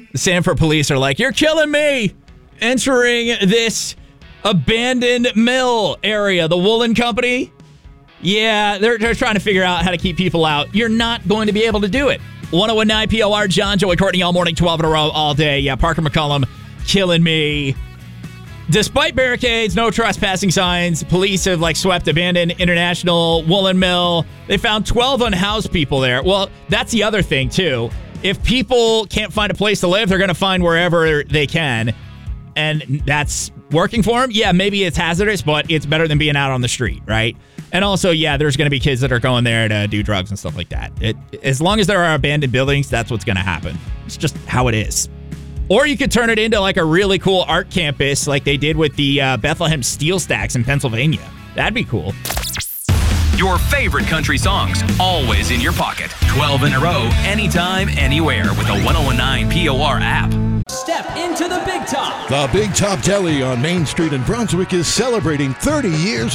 The Sanford police are like, you're killing me. Entering this abandoned mill area, the Woolen Company. Yeah, they're trying to figure out how to keep people out. You're not going to be able to do it. 1019 POR, John, Joey, Courtney, all morning, 12 in a row, all day. Yeah, Parker McCollum killing me. Despite barricades, no trespassing signs, police have swept abandoned International Woolen Mill. They found 12 unhoused people there. Well, that's the other thing, too. If people can't find a place to live, they're going to find wherever they can. And that's working for them. Yeah, maybe it's hazardous, but it's better than being out on the street, right? And also, yeah, there's going to be kids that are going there to do drugs and stuff like that. As long as there are abandoned buildings, that's what's going to happen. It's just how it is. Or you could turn it into a really cool art campus like they did with the Bethlehem Steel Stacks in Pennsylvania. That'd be cool. Your favorite country songs, always in your pocket. 12 in a row, anytime, anywhere with the 1019 POR app. Step into the Big Top. The Big Top Deli on Main Street in Brunswick is celebrating 30 years